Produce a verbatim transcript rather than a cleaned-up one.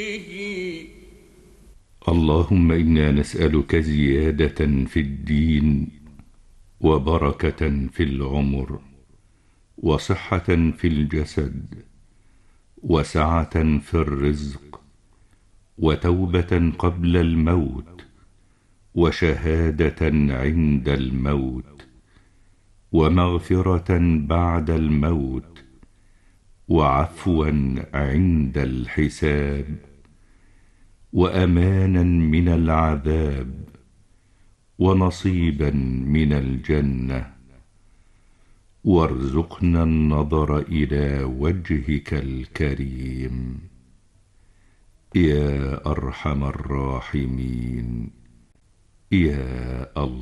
اللهم إنا نسألك زيادة في الدين وبركة في العمر وصحة في الجسد وسعة في الرزق وتوبة قبل الموت وشهادة عند الموت ومغفرة بعد الموت وعفوا عند الحساب وأمانا من العذاب ونصيبا من الجنة وارزقنا النظر إلى وجهك الكريم يا أرحم الراحمين يا الله.